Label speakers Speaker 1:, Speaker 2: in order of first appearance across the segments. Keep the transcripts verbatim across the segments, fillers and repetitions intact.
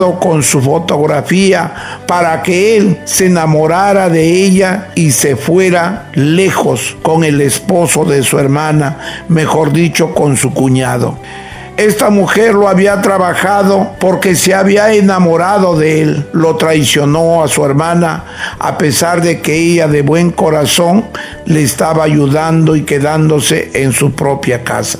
Speaker 1: con su fotografía para que él se enamorara de ella y se fuera lejos con el esposo de su hermana, mejor dicho, con su cuñado. Esta mujer lo había trabajado porque se había enamorado de él, lo traicionó a su hermana, a pesar de que ella de buen corazón le estaba ayudando y quedándose en su propia casa.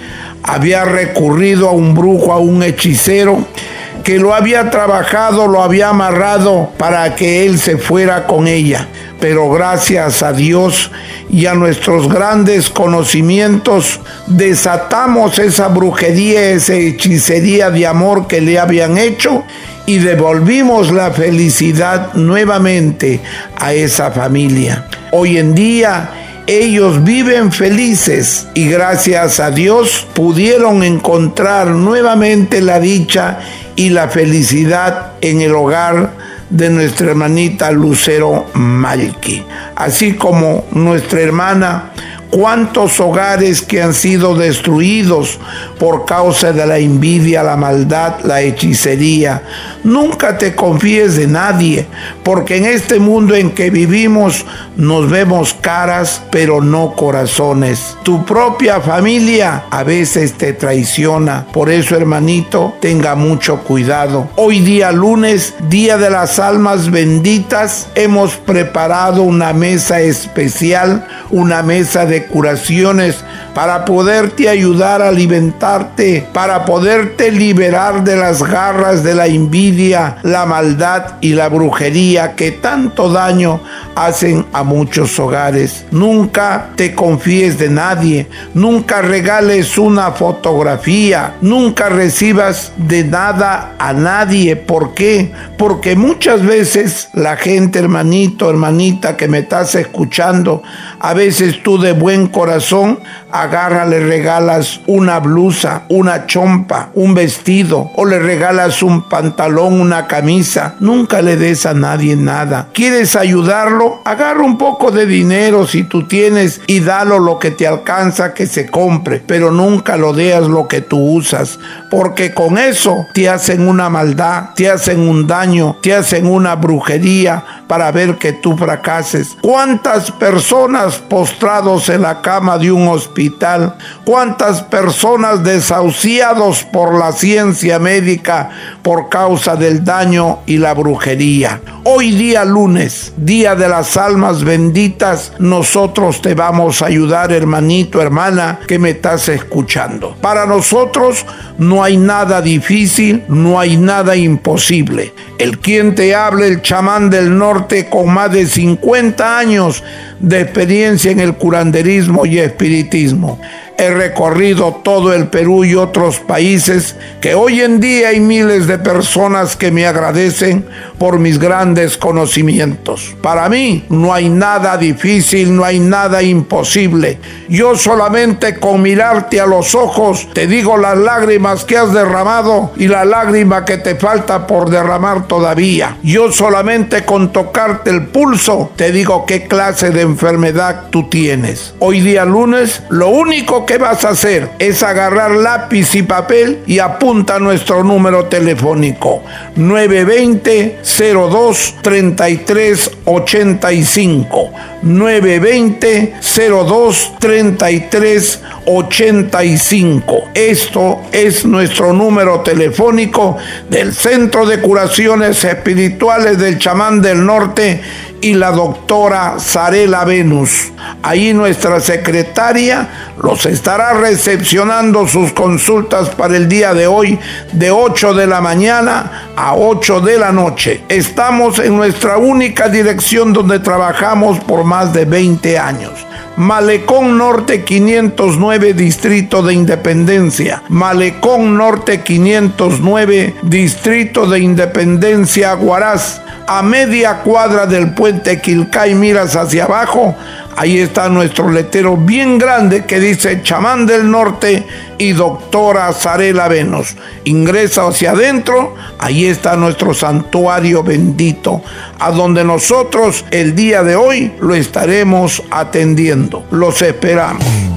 Speaker 1: Había recurrido a un brujo, a un hechicero, que lo había trabajado, lo había amarrado para que él se fuera con ella. Pero gracias a Dios y a nuestros grandes conocimientos, desatamos esa brujería, esa hechicería de amor que le habían hecho y devolvimos la felicidad nuevamente a esa familia. Hoy en día, ellos viven felices y gracias a Dios pudieron encontrar nuevamente la dicha y la felicidad en el hogar de nuestra hermanita Lucero Malqui. Así como nuestra hermana, cuántos hogares que han sido destruidos por causa de la envidia, la maldad, la hechicería. Nunca te confíes de nadie, porque en este mundo en que vivimos nos vemos caras, pero no corazones. Tu propia familia a veces te traiciona. Por eso, hermanito, tenga mucho cuidado. Hoy día lunes, día de las almas benditas, hemos preparado una mesa especial, una mesa de curaciones para poderte ayudar a alimentarte, para poderte liberar de las garras de la envidia, la maldad y la brujería que tanto daño hacen a muchos hogares. Nunca te confíes de nadie, nunca regales una fotografía, nunca recibas de nada a nadie. ¿Por qué? Porque muchas veces la gente, hermanito, hermanita que me estás escuchando, a veces tú de buen corazón agarra, le regalas una blusa, una chompa, un vestido, o le regalas un pantalón, una camisa. Nunca le des a nadie nada. ¿Quieres ayudarlo? Agarra un poco de dinero si tú tienes y dalo lo que te alcanza que se compre, pero nunca lo deas lo que tú usas, porque con eso te hacen una maldad, te hacen un daño, te hacen una brujería para ver que tú fracases. ¿Cuántas personas postrados en la cama de un hospital? ¿Cuántas personas desahuciados por la ciencia médica por causa del daño y la brujería? Hoy día lunes, día de las almas benditas, nosotros te vamos a ayudar, hermanito, hermana, que me estás escuchando. Para nosotros no hay nada difícil, no hay nada imposible. El quien te hable, el chamán del norte con más de cincuenta años de experiencia en el curanderismo y espiritismo. He recorrido todo el Perú y otros países que hoy en día hay miles de personas que me agradecen por mis grandes conocimientos. Para mí no hay nada difícil, no hay nada imposible. Yo solamente con mirarte a los ojos te digo las lágrimas que has derramado y la lágrima que te falta por derramar todavía. Yo solamente con tocarte el pulso te digo qué clase de enfermedad tú tienes. Hoy día lunes, lo único que vas a hacer es agarrar lápiz y papel y apunta nuestro número telefónico nueve dos cero, cero dos, treinta y tres ochenta y cinco nueve dos cero, cero dos, treinta y tres ochenta y cinco. Esto es nuestro número telefónico del Centro de Curaciones Espirituales del Chamán del Norte y la doctora Zarela Venus. Ahí nuestra secretaria los estará recepcionando sus consultas para el día de hoy de ocho de la mañana a ocho de la noche. Estamos en nuestra única dirección donde trabajamos por más de veinte años. Malecón Norte quinientos nueve, Distrito de Independencia. Malecón Norte quinientos nueve, Distrito de Independencia, Huaraz. A media cuadra del puente Quilcay, miras hacia abajo, ahí está nuestro letrero bien grande que dice Chamán del Norte y doctora Zarela Venus. Ingresa hacia adentro, ahí está nuestro santuario bendito, a donde nosotros el día de hoy lo estaremos atendiendo. Los esperamos.